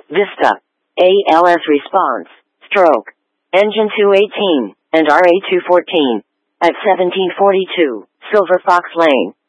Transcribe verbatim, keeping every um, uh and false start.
Vista, A L S response, stroke, engine two eighteen, and R A two fourteen, at seventeen forty-two, Silver Fox Lane.